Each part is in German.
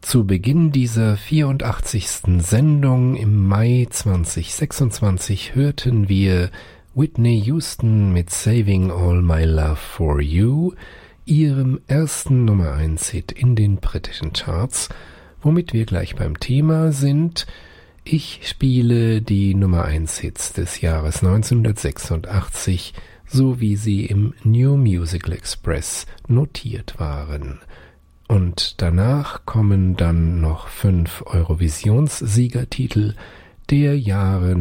Zu Beginn dieser 84. Sendung im Mai 2026 hörten wir Whitney Houston mit Saving All My Love for You, ihrem ersten Nummer-1-Hit in den britischen Charts, womit wir gleich beim Thema sind. Ich spiele die Nummer-1-Hits des Jahres 1986, so wie sie im New Musical Express notiert waren. Und danach kommen dann noch 5 Eurovisionssiegertitel der Jahre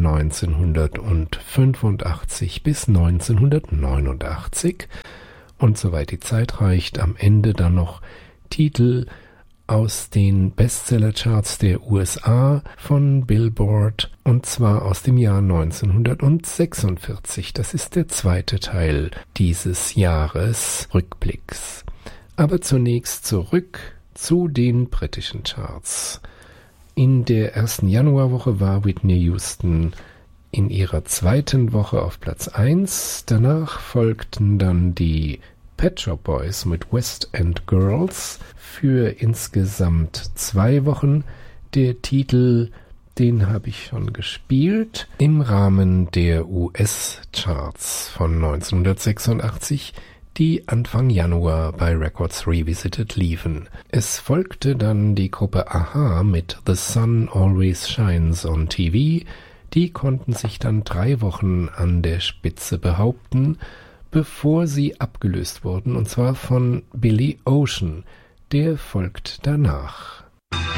1985 bis 1989 und soweit die Zeit reicht, am Ende dann noch Titel aus den Bestsellercharts der USA von Billboard, und zwar aus dem Jahr 1946. Das ist der zweite Teil dieses Jahresrückblicks. Aber zunächst zurück zu den britischen Charts. In der ersten Januarwoche war Whitney Houston in ihrer zweiten Woche auf Platz 1. Danach folgten dann die Pet Shop Boys mit West End Girls für insgesamt 2 Wochen. Der Titel, den habe ich schon gespielt, im Rahmen der US-Charts von 1986, die Anfang Januar bei Records Revisited liefen. Es folgte dann die Gruppe a-ha mit The Sun Always Shines on TV. Die konnten sich dann 3 Wochen an der Spitze behaupten, bevor sie abgelöst wurden, und zwar von Billy Ocean. Der folgt danach.